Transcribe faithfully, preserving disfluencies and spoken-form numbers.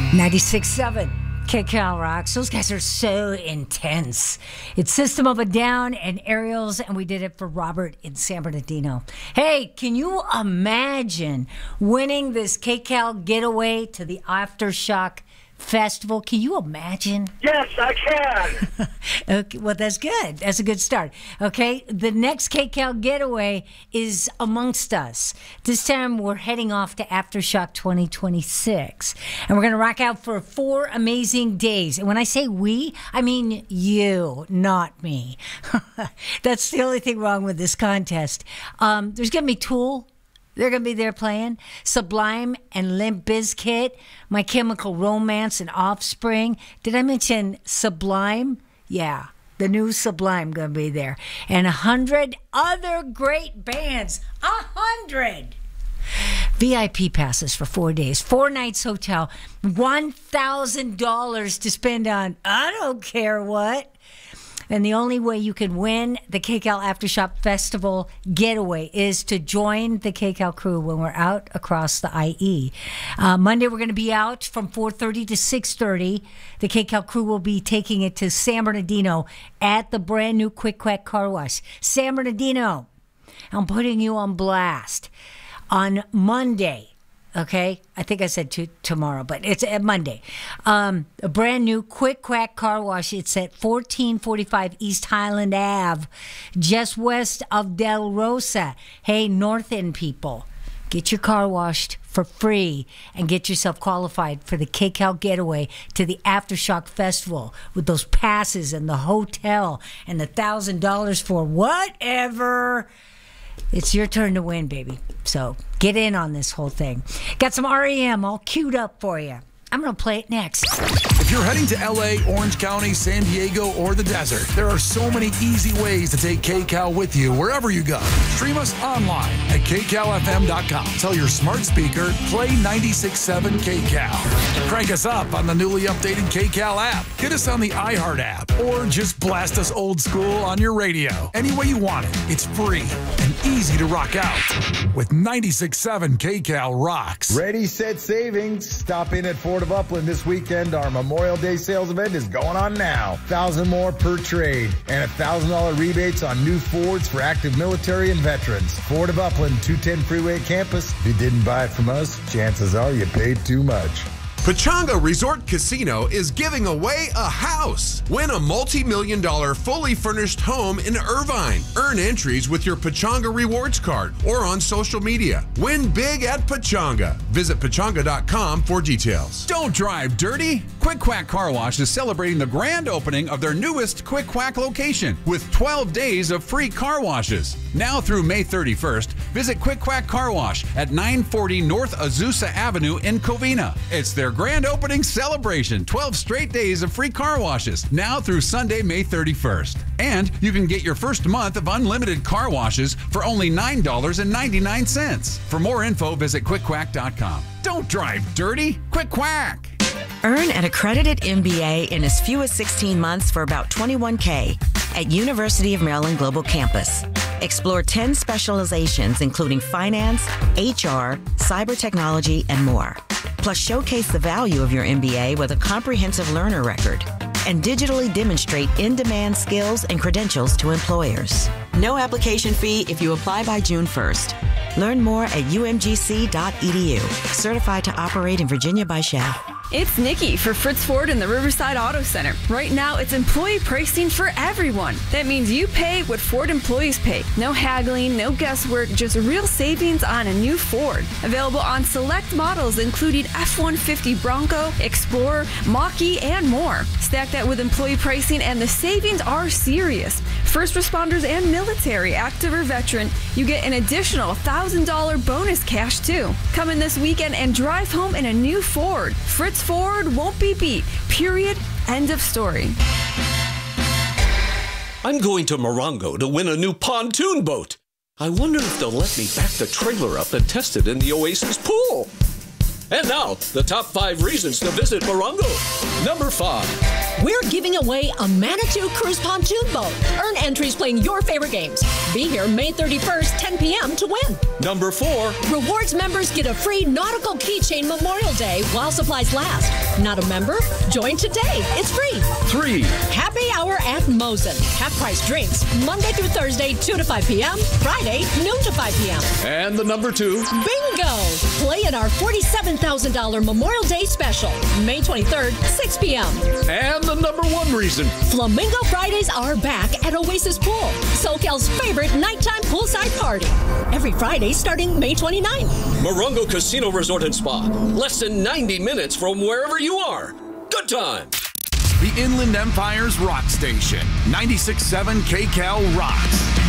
ninety-six point seven K C A L Rocks. Those guys are so intense. It's System of a Down and Aerials, and we did it for Robert in San Bernardino. Hey, can you imagine winning this K C A L getaway to the Aftershock Festival? Can you imagine? Yes, I can. Okay, well, that's good. That's a good start. Okay, the next K C A L getaway is amongst us. This time we're heading off to Aftershock twenty twenty-six, and we're going to rock out for four amazing days. And when I say we, I mean you, not me. That's the only thing wrong with this contest. Um, there's going to be Tool. They're going to be there playing Sublime and Limp Bizkit, My Chemical Romance and Offspring. Did I mention Sublime? Yeah, the new Sublime going to be there. And a hundred other great bands. A hundred! V I P passes for four days, four nights hotel, one thousand dollars to spend on I don't care what. And the only way you can win the K C A L Aftershock Festival getaway is to join the K C A L crew when we're out across the I E. Uh, Monday, we're going to be out from four thirty to six thirty. The K C A L crew will be taking it to San Bernardino at the brand new Quick Quack Car Wash. San Bernardino, I'm putting you on blast. On Monday, okay, I think I said to, tomorrow, but it's at Monday. Um, a brand new Quick Quack Car Wash. It's at fourteen forty-five East Highland Ave, just west of Del Rosa. Hey, North End people, get your car washed for free and get yourself qualified for the K C A L getaway to the Aftershock Festival with those passes and the hotel and the one thousand dollars for whatever. It's your turn to win, baby. So get in on this whole thing. Got some R E M all queued up for you. I'm going to play it next. If you're heading to L A, Orange County, San Diego, or the desert, there are so many easy ways to take K C A L with you wherever you go. Stream us online at K C A L F M dot com. Tell your smart speaker, play ninety-six point seven K C A L. Crank us up on the newly updated K C A L app. Get us on the iHeart app, or just blast us old school on your radio. Any way you want it, it's free and easy to rock out with ninety-six point seven K C A L Rocks. Ready, set, savings. Stop in at Ford of Upland this weekend. Our Memorial Day sales event is going on now. one thousand dollars more per trade and one thousand dollars rebates on new Fords for active military and veterans. Ford of Upland, two ten Freeway Campus. If you didn't buy it from us, chances are you paid too much. Pechanga Resort Casino is giving away a house. Win a multi-million dollar fully furnished home in Irvine. Earn entries with your Pechanga Rewards card or on social media. Win big at Pechanga. Visit Pechanga dot com for details. Don't drive dirty. Quick Quack Car Wash is celebrating the grand opening of their newest Quick Quack location with twelve days of free car washes. Now through May thirty-first, visit Quick Quack Car Wash at nine forty North Azusa Avenue in Covina. It's their grand opening celebration. twelve straight days of free car washes, now through Sunday, May thirty-first. And you can get your first month of unlimited car washes for only nine dollars and ninety-nine cents. For more info, visit Quick Quack dot com. Don't drive dirty. Quick Quack. Earn an accredited M B A in as few as sixteen months for about twenty-one thousand dollars at University of Maryland Global Campus. Explore ten specializations, including finance, H R, cyber technology, and more. Plus, showcase the value of your M B A with a comprehensive learner record and digitally demonstrate in-demand skills and credentials to employers. No application fee if you apply by June first. Learn more at U M G C dot E D U. Certified to operate in Virginia by S C H A. It's Nikki for Fritz Ford and the Riverside Auto Center. Right now, it's employee pricing for everyone. That means you pay what Ford employees pay. No haggling, no guesswork, just real savings on a new Ford. Available on select models including F one fifty Bronco, Explorer, Mach-E, and more. Stack that with employee pricing and the savings are serious. First responders and military, active or veteran, you get an additional one thousand dollars bonus cash too. Come in this weekend and drive home in a new Ford. Fritz Ford won't be beat. Period. End of story. I'm going to Morongo to win a new pontoon boat. I wonder if they'll let me back the trailer up and test it in the Oasis pool. And now, the top five reasons to visit Morongo. Number five. We're giving away a Manitou Cruise pontoon boat. Earn entries playing your favorite games. Be here May thirty-first, ten p.m. to win. Number four. Rewards members get a free nautical keychain Memorial Day while supplies last. Not a member? Join today. It's free. Three. Happy hour at Mosen. Half price drinks. Monday through Thursday, two to five p.m. Friday, noon to five p.m. And the number two. Bingo! Play in our forty-seven thousand dollars Memorial Day special. May twenty-third, six p.m. And the number one reason. Flamingo Fridays are back at Oasis Pool, SoCal's favorite nighttime poolside party. Every Friday starting May twenty-ninth. Morongo Casino Resort and Spa. Less than ninety minutes from wherever you are. Good time. The Inland Empire's Rock Station. ninety-six point seven K Cal rocks.